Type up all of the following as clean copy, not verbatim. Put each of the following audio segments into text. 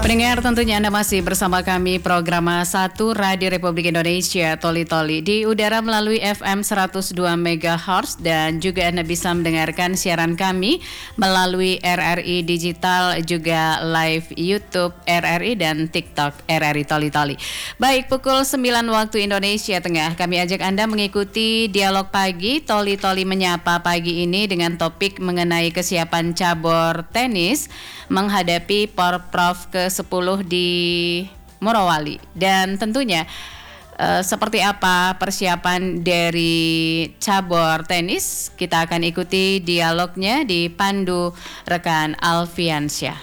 Pendengar, tentunya Anda masih bersama kami program 1 Radio Republik Indonesia Toli Toli di udara melalui FM 102 MHz dan juga Anda bisa mendengarkan siaran kami melalui RRI Digital, juga live YouTube RRI dan TikTok RRI Toli Toli. Baik, pukul 9 waktu Indonesia Tengah, kami ajak Anda mengikuti dialog pagi Toli Toli Menyapa pagi ini dengan topik mengenai kesiapan cabur tenis menghadapi Porprov ke-10 di Morowali. Dan tentunya seperti apa persiapan dari cabur tenis, kita akan ikuti dialognya dipandu rekan Alfiansyah.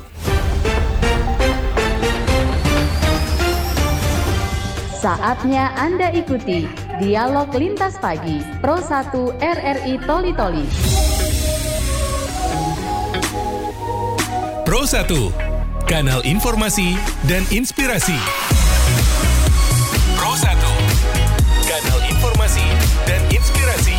Saatnya Anda ikuti dialog lintas pagi Pro 1 RRI Toli Toli. Pro 1, kanal informasi dan inspirasi. Pro 1, kanal informasi dan inspirasi.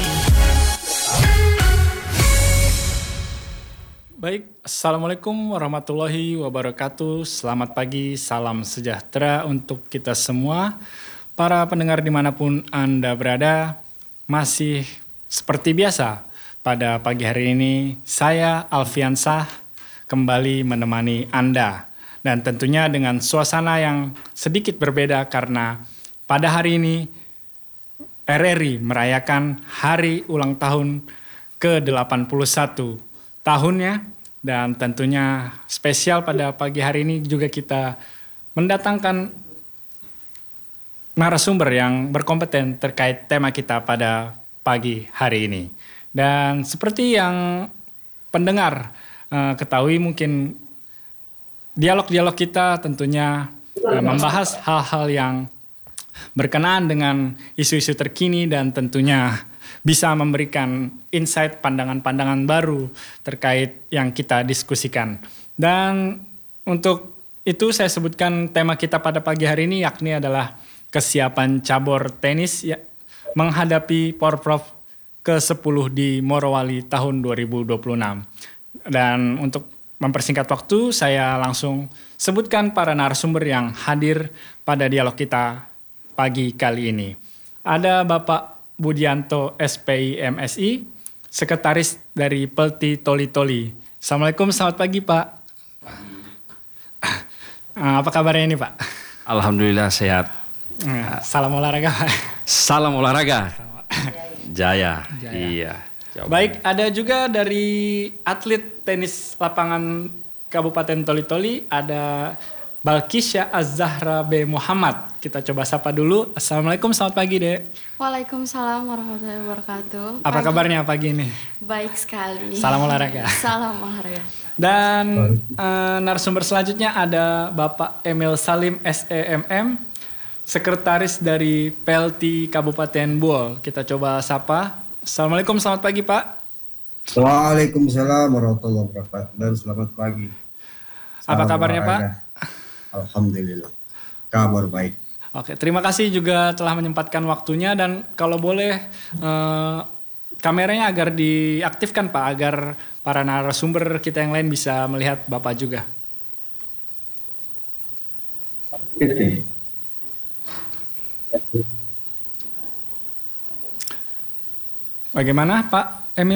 Baik, Assalamualaikum warahmatullahi wabarakatuh. Selamat pagi, salam sejahtera untuk kita semua. Para pendengar dimanapun Anda berada, masih seperti biasa pada pagi hari ini, saya Alfiansyah kembali menemani Anda. Dan tentunya dengan suasana yang sedikit berbeda karena pada hari ini RRI merayakan hari ulang tahun ke-81 tahunnya. Dan tentunya spesial pada pagi hari ini juga kita mendatangkan narasumber yang berkompeten terkait tema kita pada pagi hari ini. Dan seperti yang pendengar ketahui, mungkin dialog-dialog kita tentunya membahas hal-hal yang berkenaan dengan isu-isu terkini dan tentunya bisa memberikan insight, pandangan-pandangan baru terkait yang kita diskusikan. Dan untuk itu saya sebutkan tema kita pada pagi hari ini yakni adalah kesiapan cabur tenis menghadapi Porprov ke-10 di Morowali tahun 2026. Dan untuk mempersingkat waktu, saya langsung sebutkan para narasumber yang hadir pada dialog kita pagi kali ini. Ada Bapak Budianto SPI MSI, Sekretaris dari Pelti Toli Toli. Assalamualaikum, selamat pagi Pak. Apa kabarnya ini Pak? Alhamdulillah sehat. Salam olahraga Pak. Salam olahraga. Jaya. Iya. Baik, ada juga dari atlet tenis lapangan Kabupaten Toli Toli, ada Balkisya Az-Zahra B. Muhammad. Kita coba sapa dulu. Assalamualaikum, selamat pagi Dek. Waalaikumsalam warahmatullahi wabarakatuh. Apa kabarnya pagi ini? Baik sekali. Salam olahraga. Salam olahraga. Dan narasumber selanjutnya ada Bapak Emil Salim SEMM, Sekretaris dari PLT Kabupaten Buol. Kita coba sapa. Assalamualaikum, selamat pagi Pak. Waalaikumsalam warahmatullahi wabarakatuh dan selamat pagi. Apa kabarnya Pak? Alhamdulillah, kabar baik. Oke, terima kasih juga telah menyempatkan waktunya dan kalau boleh kameranya agar diaktifkan Pak, agar para narasumber kita yang lain bisa melihat Bapak juga. Oke. Bagaimana Pak Emil?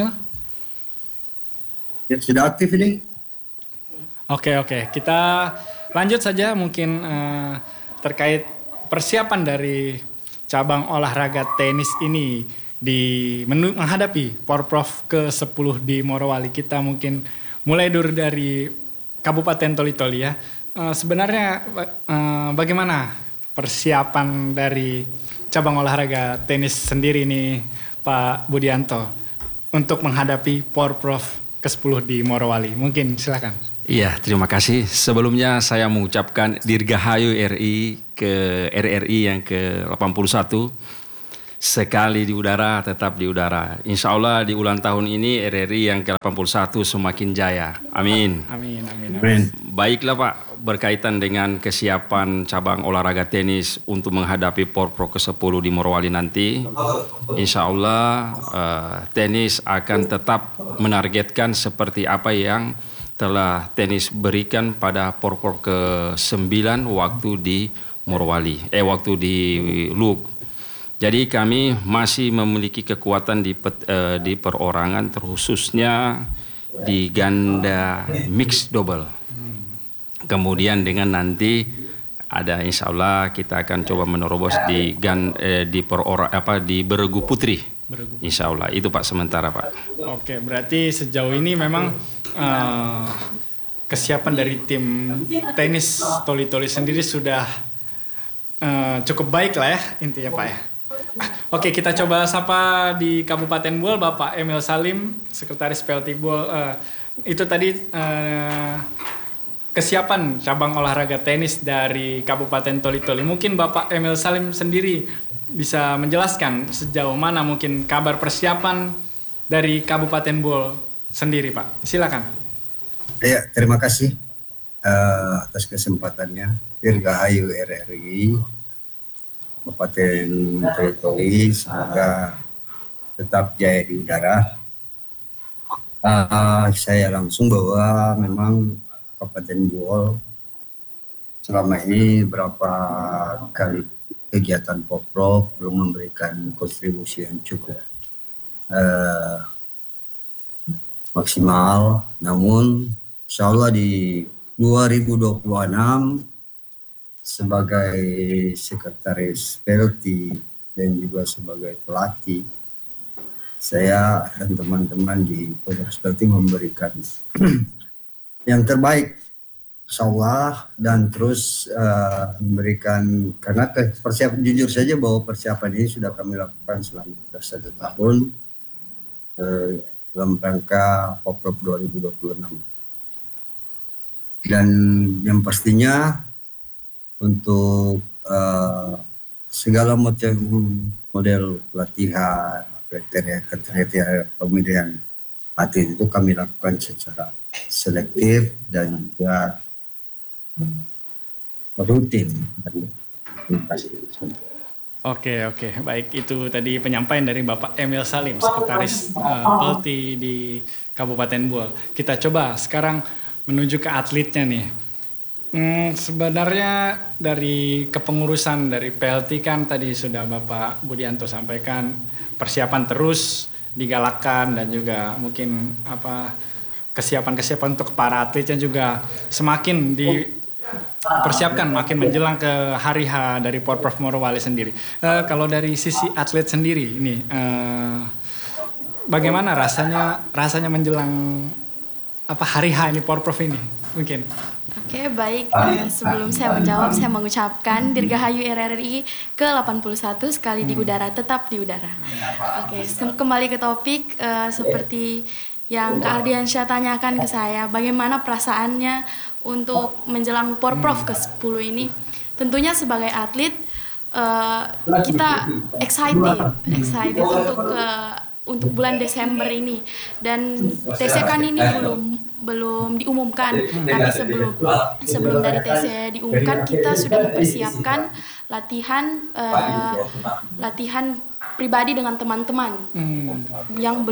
Ya, sudah aktif ini? Oke, kita lanjut saja mungkin terkait persiapan dari cabang olahraga tenis ini menghadapi Porprov ke-10 di Morowali. Kita mungkin mulai dulu dari Kabupaten Toli Toli ya. Sebenarnya bagaimana persiapan dari cabang olahraga tenis sendiri nih Pak Budianto untuk menghadapi Porprov ke-10 di Morowali? Mungkin silakan. Iya, terima kasih. Sebelumnya saya mengucapkan Dirgahayu RI ke RRI yang ke-81. Sekali di udara, tetap di udara. Insya Allah di ulang tahun ini RRI yang ke-81 semakin jaya. Amin. Amin. Baiklah Pak, berkaitan dengan kesiapan cabang olahraga tenis untuk menghadapi Porprov ke-10 di Morowali nanti, insya Allah tenis akan tetap menargetkan seperti apa yang telah tenis berikan pada Porprov ke-9 waktu di waktu di Luwuk. Jadi kami masih memiliki kekuatan di perorangan, terkhususnya di ganda mix double. Kemudian dengan nanti ada insya Allah kita akan coba menerobos di beregu putri. Insya Allah itu Pak sementara Pak. Oke, berarti sejauh ini memang kesiapan dari tim tenis Toli-Toli sendiri sudah cukup baik lah ya intinya Pak ya. Oke, kita coba sapa di Kabupaten Buol Bapak Emil Salim, Sekretaris PLT Buol. Itu tadi kesiapan cabang olahraga tenis dari Kabupaten Toli-Toli. Mungkin Bapak Emil Salim sendiri bisa menjelaskan sejauh mana mungkin kabar persiapan dari Kabupaten Buol sendiri Pak. Silakan. Ya, terima kasih atas kesempatannya. Dirgahayu RRI Kabupaten Toli-Toli, semoga tetap jaya di udara. Saya langsung bahwa memang Kabupaten Buol selama ini berapa kali kegiatan Porprov belum memberikan kontribusi yang cukup maksimal. Namun insya Allah di 2026 sebagai sekretaris PLT dan juga sebagai pelatih, saya dan teman-teman di Polres PLT memberikan yang terbaik insya Allah, dan terus memberikan, karena persiapan, jujur saja bahwa persiapan ini sudah kami lakukan selama 1 tahun dalam rangka Porprov 2026. Dan yang pastinya untuk segala model pelatihan, kriteria pemilihan atlet itu kami lakukan secara selektif dan juga rutin. Oke, baik, itu tadi penyampaian dari Bapak Emil Salim, Sekretaris PLT di Kabupaten Buol. Kita coba sekarang menuju ke atletnya nih. Sebenarnya dari kepengurusan dari PLT kan tadi sudah Bapak Budianto sampaikan, persiapan terus digalakkan dan juga mungkin kesiapan untuk para atletnya juga semakin dipersiapkan makin menjelang ke hari H dari Porprov Morowali sendiri. Kalau dari sisi atlet sendiri ini bagaimana rasanya menjelang hari H ini Porprov ini mungkin? Oke, baik. Sebelum saya menjawab, saya mengucapkan Dirgahayu RRI ke-81 sekali di udara, tetap di udara. Oke, kembali ke topik, seperti yang Kak Ardiansyah tanyakan ke saya, bagaimana perasaannya untuk menjelang Porprov ke-10 ini. Tentunya sebagai atlet, kita excited untuk bulan Desember ini, dan TC kan ini belum diumumkan, tapi sebelum dari TC diumumkan kita sudah mempersiapkan latihan pribadi dengan teman-teman yang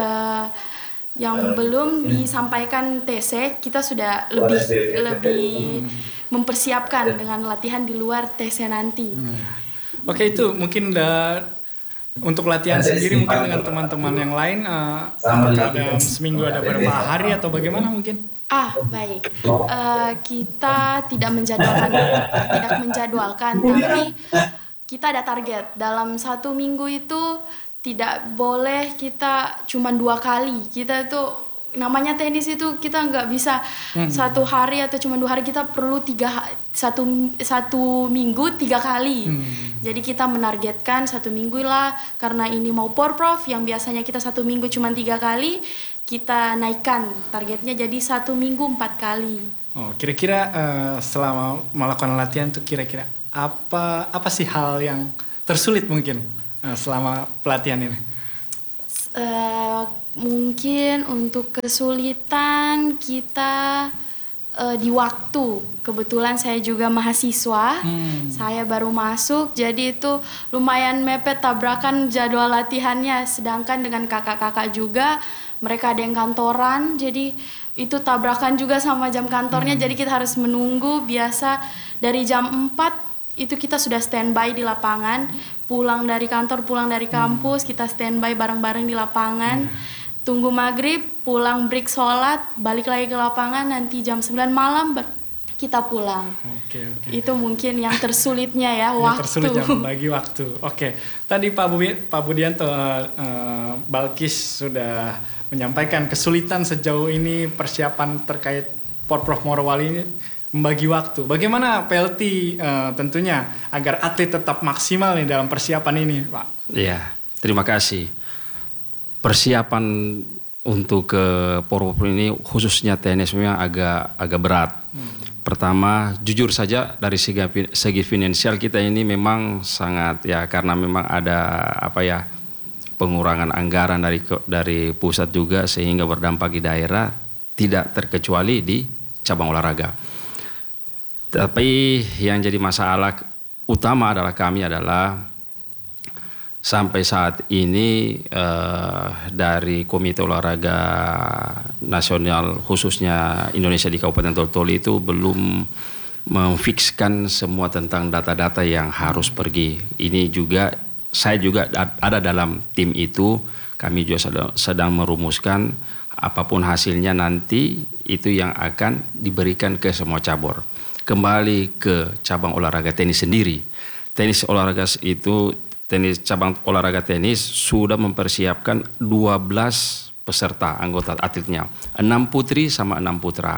belum disampaikan TC. Kita sudah lebih mempersiapkan dengan latihan di luar TC nanti. Oke, itu mungkin untuk latihan sendiri mungkin dengan teman-teman yang lain, apakah dalam seminggu ada berapa hari atau bagaimana mungkin? Baik. Kita tidak menjadwalkan, tapi kita ada target. Dalam 1 minggu itu tidak boleh kita cuma 2 kali. Kita itu namanya tenis itu kita nggak bisa 1 hari atau cuma 2 hari, kita perlu 1 minggu 3 kali. Jadi kita menargetkan 1 minggu lah, karena ini mau Porprov yang biasanya kita 1 minggu cuma 3 kali, kita naikkan targetnya jadi 1 minggu 4 kali. Kira-kira selama melakukan latihan tuh kira-kira apa sih hal yang tersulit mungkin selama pelatihan ini? Mungkin untuk kesulitan kita di waktu. Kebetulan saya juga mahasiswa, saya baru masuk, jadi itu lumayan mepet tabrakan jadwal latihannya. Sedangkan dengan kakak-kakak juga, mereka ada yang kantoran, jadi itu tabrakan juga sama jam kantornya, jadi kita harus menunggu. Biasa dari jam 4 itu kita sudah standby di lapangan, pulang dari kantor, pulang dari kampus, kita standby bareng-bareng di lapangan, tunggu maghrib, pulang break sholat, balik lagi ke lapangan, nanti jam 9 malam kita pulang. Oke. Itu mungkin yang tersulitnya ya, Yang waktu. tersulit yang membagi waktu. Oke, tadi Pak Budianto, Balkis sudah menyampaikan kesulitan sejauh ini persiapan terkait Porprov Morowali ini membagi waktu. Bagaimana PLT tentunya agar atlet tetap maksimal nih dalam persiapan ini, Pak? Iya, terima kasih. Persiapan untuk ke Porprov ini khususnya tenis memang agak berat. Pertama, jujur saja dari segi finansial kita ini memang sangat ya, karena memang ada pengurangan anggaran dari pusat juga, sehingga berdampak di daerah, tidak terkecuali di cabang olahraga. Tapi yang jadi masalah utama adalah sampai saat ini dari Komite Olahraga Nasional khususnya Indonesia di Kabupaten Toli-Toli itu belum memfikskan semua tentang data-data yang harus pergi. Ini juga saya juga ada dalam tim itu. Kami juga sedang merumuskan apapun hasilnya nanti itu yang akan diberikan ke semua cabur. Kembali ke cabang olahraga tenis sendiri. Cabang olahraga tenis sudah mempersiapkan 12 peserta anggota atletnya. 6 putri sama 6 putra.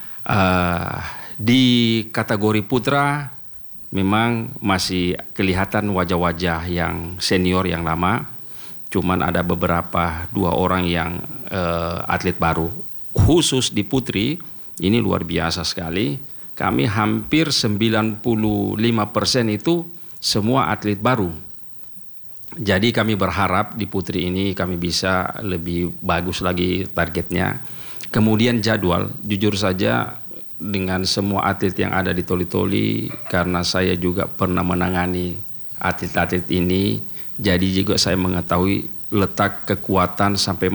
Di kategori putra memang masih kelihatan wajah-wajah yang senior yang lama. Cuman ada beberapa 2 orang yang atlet baru. Khusus di putri ini luar biasa sekali. Kami hampir 95% itu semua atlet baru. Jadi kami berharap di putri ini kami bisa lebih bagus lagi targetnya. Kemudian jadwal, jujur saja dengan semua atlet yang ada di Toli-Toli, karena saya juga pernah menangani atlet-atlet ini, jadi juga saya mengetahui letak kekuatan sampai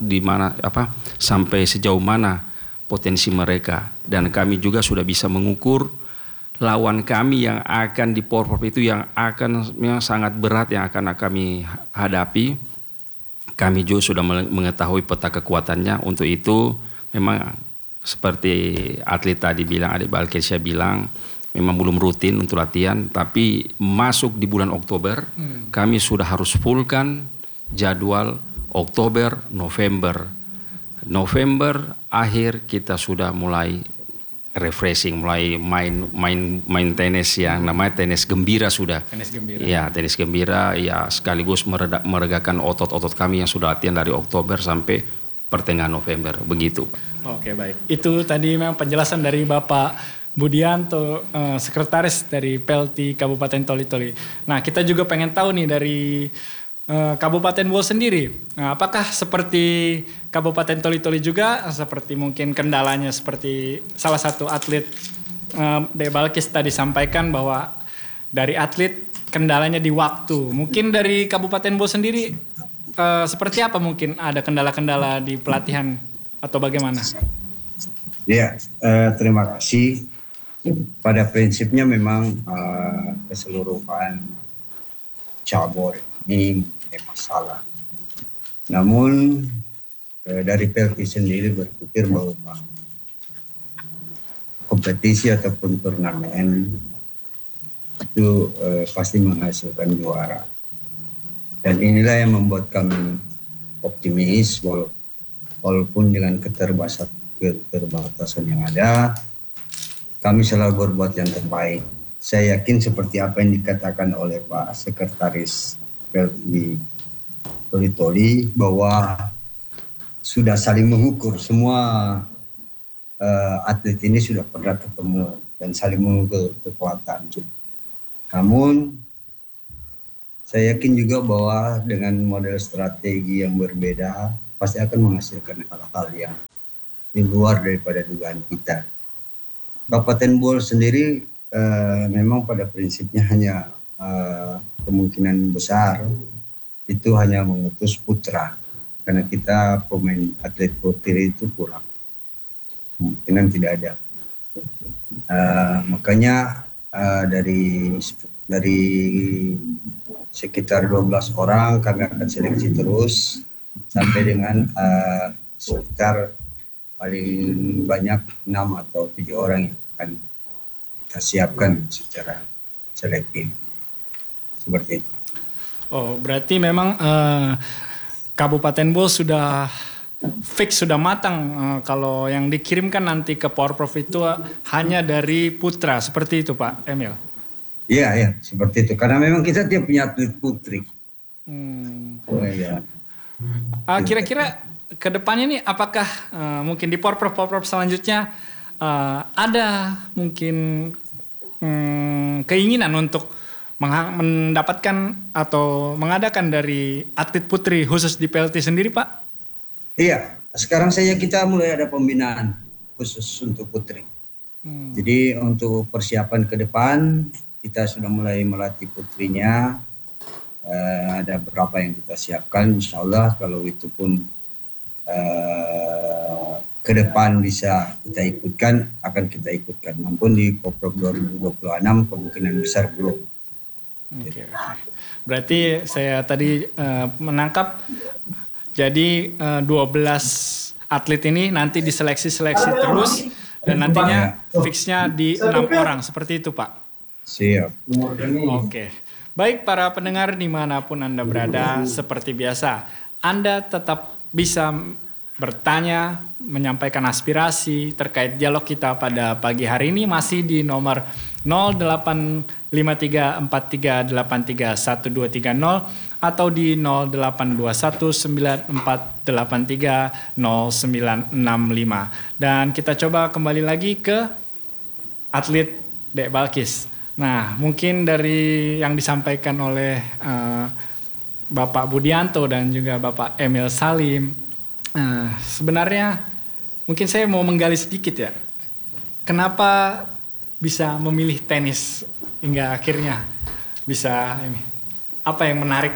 sejauh mana potensi mereka, dan kami juga sudah bisa mengukur lawan kami yang akan di Porprov itu yang sangat berat yang akan kami hadapi. Kami juga sudah mengetahui peta kekuatannya. Untuk itu memang seperti atlet tadi bilang, adik Balkisya bilang, memang belum rutin untuk latihan, tapi masuk di bulan Oktober kami sudah harus fullkan jadwal Oktober, November akhir kita sudah mulai refreshing, mulai main tenis yang namanya tenis gembira sudah. Tenis gembira. Ya, tenis gembira ya, sekaligus meregakan otot-otot kami yang sudah latihan dari Oktober sampai pertengahan November, begitu. Oke, baik. Itu tadi memang penjelasan dari Bapak Budianto, sekretaris dari PLT Kabupaten Toli-Toli. Nah, kita juga pengen tahu nih dari Kabupaten Bol sendiri, nah, apakah seperti Kabupaten Toli-Toli juga, seperti mungkin kendalanya seperti salah satu atlet De Balkis tadi sampaikan bahwa dari atlet kendalanya di waktu. Mungkin dari Kabupaten Bol sendiri seperti apa, mungkin ada kendala-kendala di pelatihan atau bagaimana? Ya, terima kasih. Pada prinsipnya memang keseluruhan cabur ini masalah. Namun dari PLT sendiri berpikir bahwa kompetisi ataupun turnamen itu pasti menghasilkan juara. Dan inilah yang membuat kami optimis walaupun dengan keterbatasan yang ada, kami selalu berbuat yang terbaik. Saya yakin seperti apa yang dikatakan oleh Pak Sekretaris PLT Toli-Toli bahwa sudah saling mengukur, semua atlet ini sudah pernah ketemu dan saling mengukur kekuatan. Namun saya yakin juga bahwa dengan model strategi yang berbeda pasti akan menghasilkan hal-hal yang di luar daripada dugaan kita. Kabupaten Bol sendiri memang pada prinsipnya hanya kemungkinan besar itu hanya mengutus putra, karena kita pemain atlet putri itu kurang. kemungkinan tidak ada. Makanya dari sekitar 12 orang kami akan seleksi terus sampai dengan sekitar paling banyak 6 atau 7 orang yang akan kita siapkan secara selektif. Seperti itu. Oh, berarti memang Kabupaten Bol sudah fix, sudah matang kalau yang dikirimkan nanti ke Porprov itu hanya dari putra, seperti itu Pak Emil? Iya, seperti itu. Karena memang kita tidak punya atlet putri. Oh, iya. Kira-kira ke depannya nih apakah mungkin di Porprov selanjutnya ada mungkin keinginan untuk mendapatkan atau mengadakan dari atlet putri khusus di PLT sendiri Pak? Iya, sekarang saja kita mulai ada pembinaan khusus untuk putri. Jadi untuk persiapan ke depan kita sudah mulai melatih putrinya. Ada beberapa yang kita siapkan, insya Allah kalau itu pun ke depan bisa kita ikutkan, akan kita ikutkan. Namun di Porprov 2026 kemungkinan besar belum. Oke. Berarti saya tadi menangkap jadi 12 atlet ini nanti diseleksi terus dan nantinya fixnya di 6 orang seperti itu Pak. Siap. Oke. Baik para pendengar dimanapun Anda berada, seperti biasa Anda tetap bisa bertanya, menyampaikan aspirasi terkait dialog kita pada pagi hari ini masih di nomor 085343831230 atau di 082194830965. Dan kita coba kembali lagi ke atlet Dek Balkis. Nah, mungkin dari yang disampaikan oleh Bapak Budianto dan juga Bapak Emil Salim, sebenarnya mungkin saya mau menggali sedikit ya. Kenapa bisa memilih tenis hingga akhirnya bisa ini? Apa yang menarik?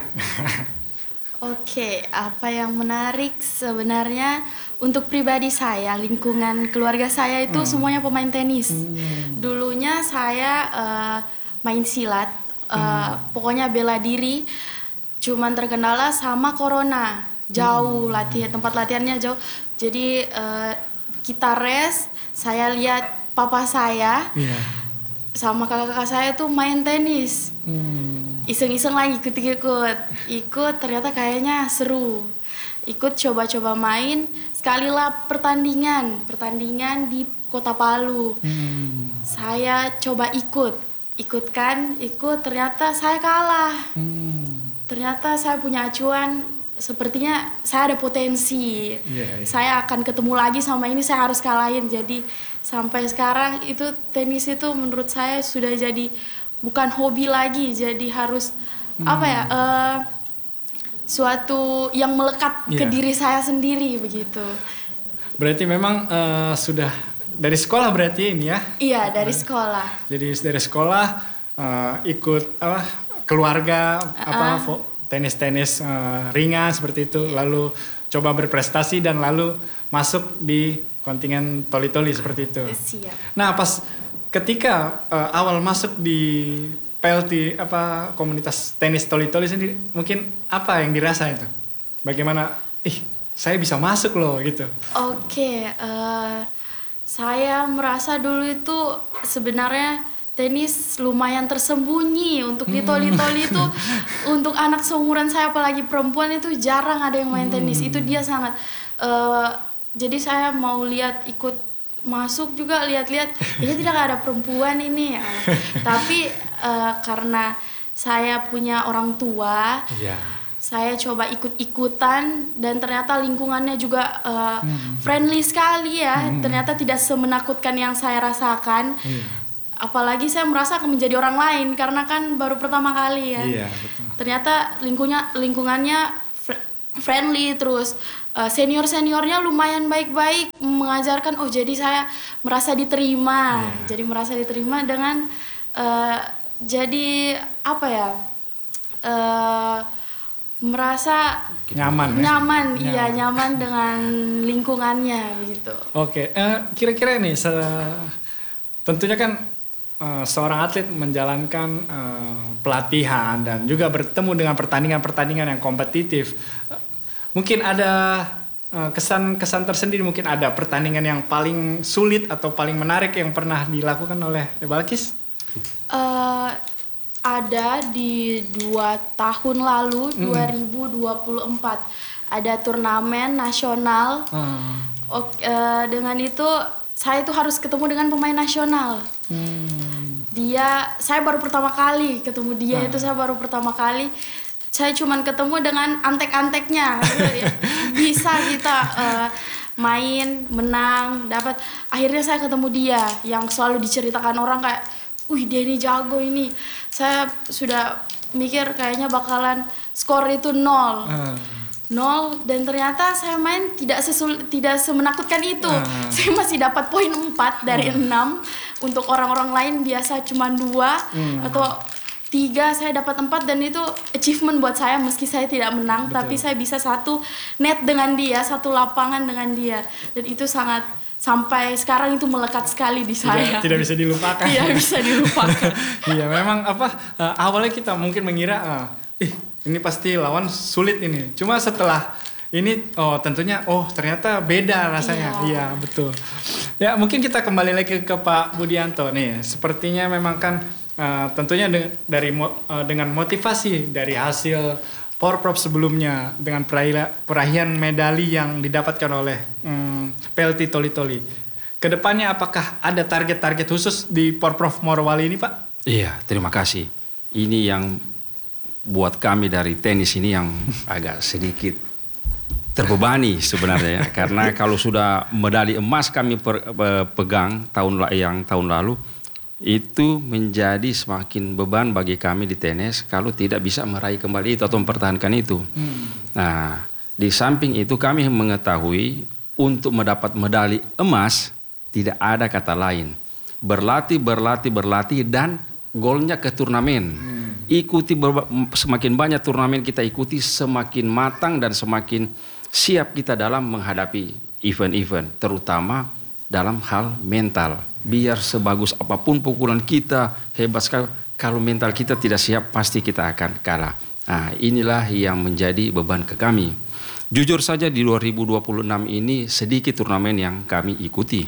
Oke, apa yang menarik sebenarnya untuk pribadi saya, lingkungan keluarga saya itu semuanya pemain tenis. Dulunya saya main silat, pokoknya bela diri, cuman terkendala sama corona, jauh tempat latihannya jauh. Jadi kita rest, saya lihat papa saya sama kakak-kakak saya tuh main tenis. Iseng-iseng lagi ikut ternyata kayaknya seru, ikut coba-coba main, sekali lah pertandingan di Kota Palu. Saya coba ikut ternyata saya kalah. Ternyata saya punya acuan, sepertinya saya ada potensi. Saya akan ketemu lagi sama ini, saya harus kalahin. Jadi sampai sekarang itu tenis itu menurut saya sudah jadi bukan hobi lagi, jadi harus suatu yang melekat ke diri saya sendiri begitu. Berarti memang sudah dari sekolah berarti ini ya? Iya, dari sekolah. Jadi dari sekolah ikut keluarga tenis ringan seperti itu, lalu coba berprestasi dan lalu masuk di kontingen toli-toli seperti itu. Siap. Nah, pas ketika awal masuk di PLT komunitas tenis toli-toli sendiri, mungkin apa yang dirasa itu? Bagaimana? Saya bisa masuk loh gitu. Oke, saya merasa dulu itu sebenarnya tenis lumayan tersembunyi untuk di toli-toli itu. Untuk anak seumuran saya apalagi perempuan itu jarang ada yang main tenis. Itu dia sangat. Jadi saya mau ikut masuk juga lihat-lihat, ya tidak ada perempuan ini ya. Tapi karena saya punya orang tua, saya coba ikut-ikutan dan ternyata lingkungannya juga friendly sekali ya. Ternyata tidak semenakutkan yang saya rasakan. Apalagi saya merasa akan menjadi orang lain karena kan baru pertama kali ya. Betul. Ternyata lingkungannya friendly, terus senior-seniornya lumayan baik-baik mengajarkan. Jadi saya merasa diterima. Jadi merasa diterima dengan jadi merasa Nyaman. nyaman, iya nyaman dengan lingkungannya begitu. Oke, kira-kira nih, tentunya kan seorang atlet menjalankan pelatihan dan juga bertemu dengan pertandingan-pertandingan yang kompetitif. Mungkin ada kesan-kesan tersendiri, mungkin ada pertandingan yang paling sulit atau paling menarik yang pernah dilakukan oleh Balkis? Ada di 2 tahun lalu, 2024 ada turnamen nasional. Dengan itu saya tuh harus ketemu dengan pemain nasional. Saya baru pertama kali ketemu dia, saya cuman ketemu dengan antek-anteknya. Bisa kita main, menang, dapat. Akhirnya saya ketemu dia yang selalu diceritakan orang kayak, wih dia ini jago ini. Saya sudah mikir kayaknya bakalan skor itu 0. 0 dan ternyata saya main tidak semenakutkan itu. Saya masih dapat poin 4 dari 6. Untuk orang-orang lain biasa cuma 2 atau 3, saya dapat 4 dan itu achievement buat saya meski saya tidak menang. Betul. Tapi saya bisa satu net dengan dia, satu lapangan dengan dia, dan itu sangat sampai sekarang itu melekat sekali di saya. Tidak bisa dilupakan. Tidak bisa dilupakan. Iya, memang awalnya kita mungkin mengira ini pasti lawan sulit ini. Cuma setelah ini tentunya ternyata beda rasanya. Iya, betul. Ya, mungkin kita kembali lagi ke Pak Budianto nih. Sepertinya memang kan tentunya dengan motivasi dari hasil Porprov sebelumnya dengan perahian medali yang didapatkan oleh PLT Toli-Toli. Kedepannya apakah ada target-target khusus di Porprov Morowali ini, Pak? Iya, terima kasih. Ini yang buat kami dari tenis ini yang agak sedikit terbebani sebenarnya ya. Karena kalau sudah medali emas kami pegang tahun lalu, itu menjadi semakin beban bagi kami di tenis kalau tidak bisa meraih kembali itu atau mempertahankan itu. Nah, di samping itu kami mengetahui untuk mendapat medali emas tidak ada kata lain. Berlatih dan golnya ke turnamen. Ikuti semakin banyak turnamen kita ikuti, semakin matang dan semakin siap kita dalam menghadapi event-event, terutama dalam hal mental. Biar sebagus apapun pukulan kita, hebat sekali, kalau mental kita tidak siap pasti kita akan kalah. Nah, inilah yang menjadi beban ke kami. Jujur saja di 2026 ini sedikit turnamen yang kami ikuti.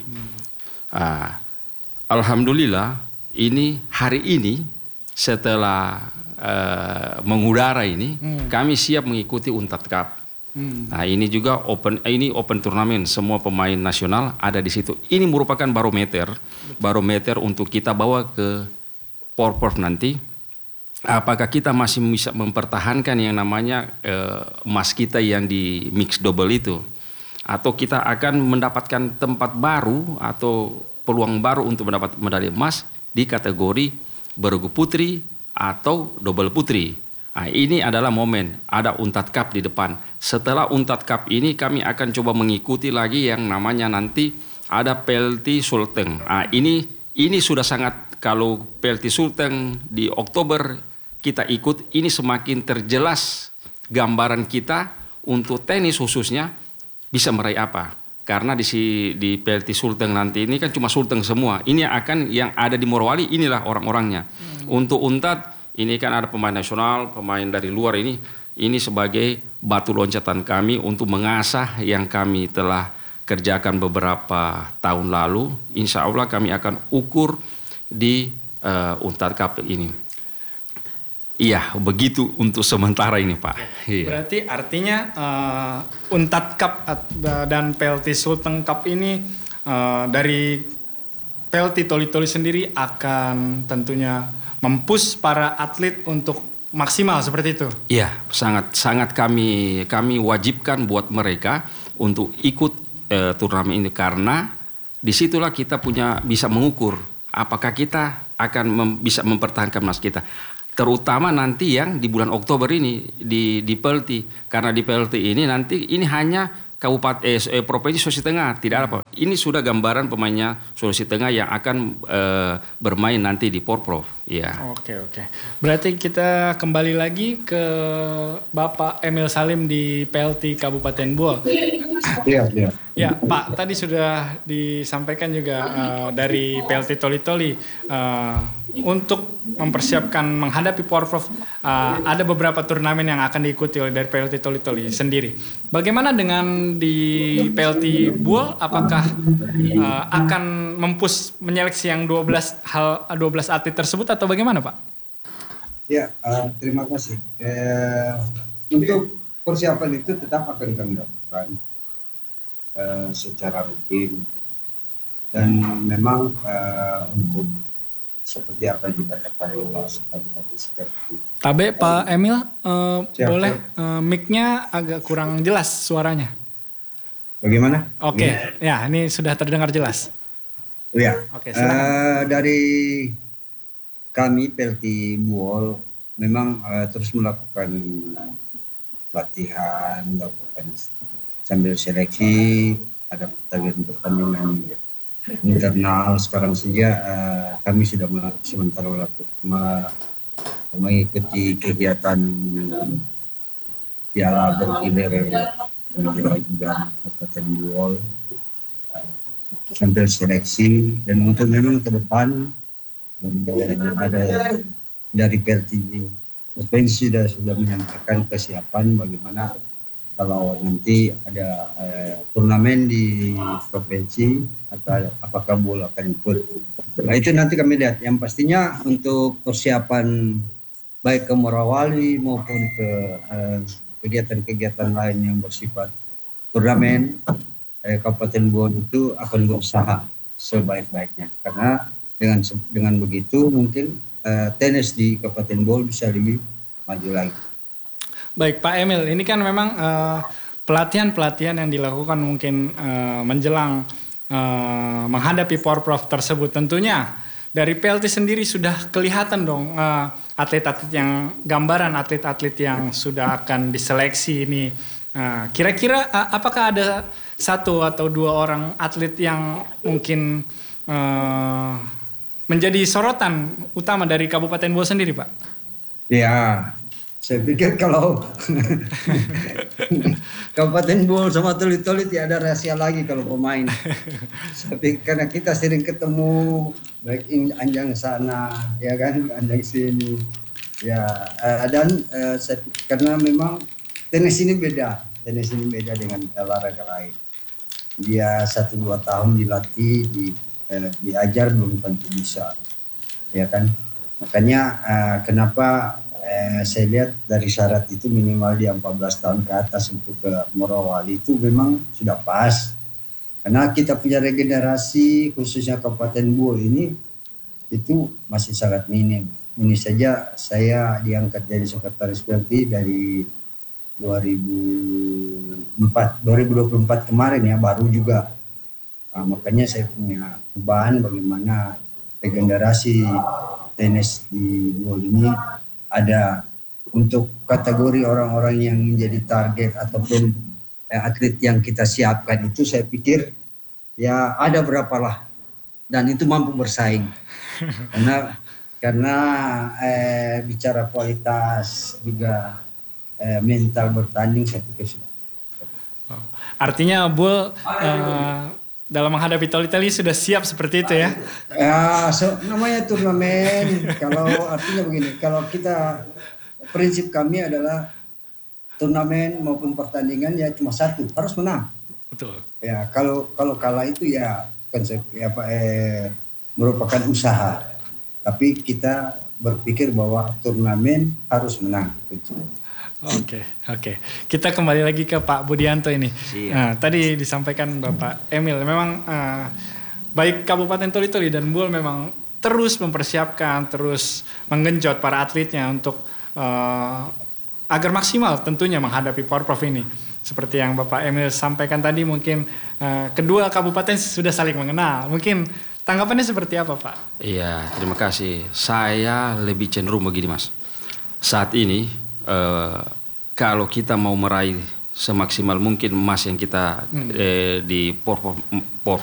Alhamdulillah hari ini setelah mengudara ini kami siap mengikuti UNTAD Cup. Nah, ini juga open turnamen, semua pemain nasional ada di situ. Ini merupakan barometer untuk kita bawa ke Porprov nanti. Apakah kita masih bisa mempertahankan yang namanya emas kita yang di mix double itu, atau kita akan mendapatkan tempat baru atau peluang baru untuk mendapat medali emas di kategori bergu putri atau double putri. Nah, ini adalah momen, ada UNTAD Cup di depan. Setelah UNTAD Cup ini kami akan coba mengikuti lagi yang namanya nanti ada PLT Sulteng. Nah, ini sudah sangat, kalau PLT Sulteng di Oktober kita ikut, ini semakin terjelas gambaran kita untuk tenis khususnya bisa meraih apa. Karena di PLT Sulteng nanti ini kan cuma Sulteng semua. Ini yang ada di Morowali, inilah orang-orangnya. Untuk UNTAD ini kan ada pemain nasional, pemain dari luar ini sebagai batu loncatan kami untuk mengasah yang kami telah kerjakan beberapa tahun lalu. Insya Allah kami akan ukur di UNTAD Cup ini. Iya, begitu untuk sementara ini, Pak. Berarti artinya UNTAD Cup dan PLT Sulteng Cup ini dari PLT Toli-Toli sendiri akan tentunya mempush para atlet untuk maksimal seperti itu. Iya, sangat kami wajibkan buat mereka untuk ikut turnamen ini, karena disitulah kita bisa mengukur apakah kita akan bisa mempertahankan emas kita. Terutama nanti yang di bulan Oktober ini di PLT, karena di PLT ini nanti ini hanya Provinsi Sulawesi Tengah, tidak ada apa. Ini sudah gambaran pemainnya Sulawesi Tengah yang akan bermain nanti di Porprov. Ya. Oke. Berarti kita kembali lagi ke Bapak Emil Salim di PLT Kabupaten Buol. Iya. Ya, Pak, tadi sudah disampaikan juga dari PLT Toli-Toli untuk mempersiapkan menghadapi Porprov ada beberapa turnamen yang akan diikuti oleh dari PLT Toli-Toli sendiri. Bagaimana dengan di PLT Buol? Apakah akan menyeleksi yang 12 atlet tersebut atau bagaimana, Pak? Ya, terima kasih. Untuk persiapan itu tetap akan kami lakukan secara rutin, dan memang untuk seperti apa yang dikatakan Pak seperti Tabe, Pak Emil, Siap, boleh mic-nya agak kurang jelas suaranya. bagaimana? Oke, ya ini sudah terdengar jelas. Ya, Oke, silakan. dari kami PLT Buol memang terus melakukan pelatihan, melakukan sambil seleksi, ada pertandingan internal. Sekarang saja kami sudah sementara mengikuti kegiatan piala bergilir juga Kabupaten Buol sambil seleksi, dan untuk memang ke depan ada dari PLT provinsi sudah menyampaikan kesiapan bagaimana kalau nanti ada turnamen di provinsi atau apakah Buol akan ikut. Nah, itu nanti kami lihat. Yang pastinya untuk persiapan baik ke Morawali maupun ke kegiatan-kegiatan lain yang bersifat turnamen, Kabupaten Buol itu akan berusaha sebaik-baiknya, karena dengan begitu mungkin tenis di Kabupaten Buol bisa lebih maju lagi. Baik, Pak Emil, ini kan memang pelatihan-pelatihan yang dilakukan mungkin menjelang menghadapi Porprov tersebut. Tentunya dari PLT sendiri sudah kelihatan dong atlet-atlet yang gambaran atlet-atlet yang sudah akan diseleksi ini. Kira-kira apakah ada satu atau dua orang atlet yang mungkin menjadi sorotan utama dari Kabupaten Buol sendiri, Pak? Ya, saya pikir kalau Kabupaten Buol sama Toli-Toli tidak ada rahasia lagi kalau pemain. Tapi karena kita sering ketemu baik Anjang sana, ya kan, Anjang sini, ya. Karena memang tenis ini beda dengan olahraga lain. Dia 1-2 tahun dilatih, diajar belum tentu bisa, ya kan. Makanya kenapa saya lihat dari syarat itu minimal dia 14 tahun ke atas untuk ke Morawali itu memang sudah pas. Karena kita punya regenerasi khususnya Kabupaten Buol ini itu masih sangat minim. Ini saja saya diangkat jadi sekretaris PLT dari 2024 kemarin ya, baru juga. Nah, makanya saya punya beban bagaimana regenerasi tenis di Buol ini ada untuk kategori orang-orang yang menjadi target ataupun atlet yang kita siapkan itu, saya pikir ya ada berapa lah, dan itu mampu bersaing. karena bicara kualitas juga mental bertanding, saya pikir sudah. Artinya Buol dalam menghadapi Toli-Toli sudah siap seperti itu ya? Ya, namanya turnamen. Kalau artinya begini, kalau kita prinsip kami adalah turnamen maupun pertandingan ya cuma satu, harus menang. Betul. Ya, kalau kalah itu ya konsep merupakan usaha. Tapi kita berpikir bahwa turnamen harus menang. Oke. Kita kembali lagi ke Pak Budianto ini. Nah, tadi disampaikan Bapak Emil, memang baik Kabupaten Toli-Toli dan Buol memang terus mempersiapkan, terus menggenjot para atletnya untuk agar maksimal tentunya menghadapi Porprov ini. Seperti yang Bapak Emil sampaikan tadi, mungkin kedua kabupaten sudah saling mengenal. Mungkin tanggapannya seperti apa, Pak? Iya, terima kasih. Saya lebih cenderung begini, Mas. Saat ini kalau kita mau meraih semaksimal mungkin emas yang kita di